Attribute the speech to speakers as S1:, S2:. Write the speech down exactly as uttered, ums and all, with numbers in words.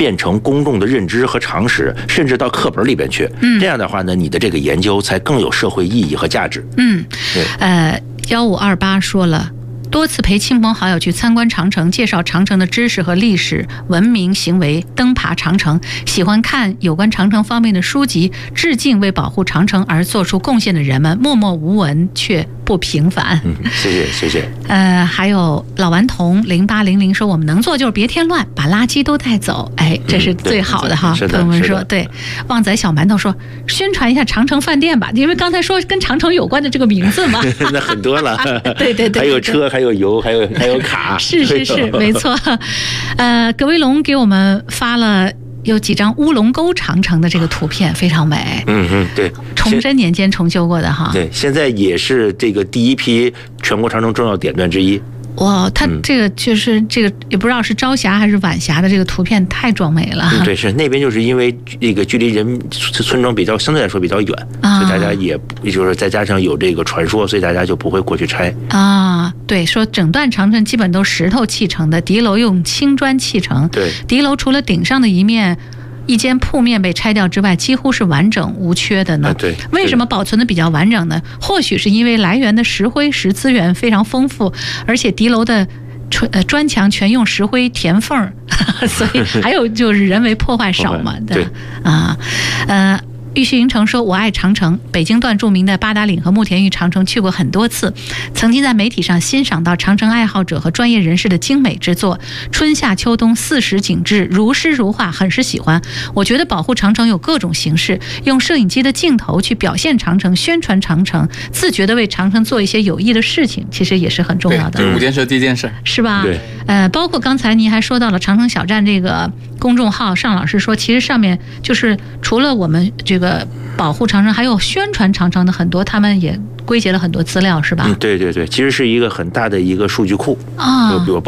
S1: 变成公众的认知和常识，甚至到课本里边去。嗯，这样的话呢，你的这个研究才更有社会意义和价值。
S2: 嗯，呃，幺五二八说了。多次陪亲朋好友去参观长城，介绍长城的知识和历史文明行为，登爬长城，喜欢看有关长城方面的书籍，致敬为保护长城而做出贡献的人们，默默无闻却不平凡。
S1: 嗯，谢谢谢谢。
S2: 呃，还有老顽童零八零零说，我们能做就是别添乱，把垃圾都带走。哎，这是最好的哈。朋友们说，对。旺仔小馒头说，宣传一下长城饭店吧，因为刚才说跟长城有关的这个名字嘛。
S1: 那很多了。
S2: 对对对，
S1: 还有车，还有油，还有还有卡。
S2: 是是是，没错。呃，葛威龙给我们发了有几张乌龙沟长城的这个图片，非常美。
S1: 嗯嗯，对，
S2: 崇祯年间重修过的哈。
S1: 对，现在也是这个第一批全国长城重要点段之一。
S2: 哇，它这个就是这个也不知道是朝霞还是晚霞的这个图片太壮美了。
S1: 嗯，对，是那边就是因为这个距离人村庄比较相对来说比较远，啊、所以大家也也就是再加上有这个传说，所以大家就不会过去拆。
S2: 啊，对，说整段长城基本都石头砌成的，敌楼用青砖砌成。
S1: 对，
S2: 敌楼除了顶上的一面。一间铺面被拆掉之外，几乎是完整无缺的呢。
S1: 啊、对，
S2: 为什么保存的比较完整呢？或许是因为来源的石灰石资源非常丰富，而且敌楼的呃砖墙全用石灰填缝，所以还有就是人为破坏少嘛。
S1: 对
S2: 啊，呃。玉溪云城说，我爱长城，北京段著名的八达岭和慕田峪长城去过很多次，曾经在媒体上欣赏到长城爱好者和专业人士的精美之作，春夏秋冬四时景致如诗如画，很是喜欢。我觉得保护长城有各种形式，用摄影机的镜头去表现长城，宣传长城，自觉地为长城做一些有益的事情，其实也是很重要的。
S3: 对，五件事第一件事
S2: 是吧？
S1: 对。
S2: 呃，包括刚才您还说到了长城小站这个公众号，尚老师说，其实上面就是除了我们这个保护长城，还有宣传长城的很多，他们也归结了很多资料，是吧？
S1: 嗯，对对对，其实是一个很大的一个数据库
S2: 啊。
S1: 比如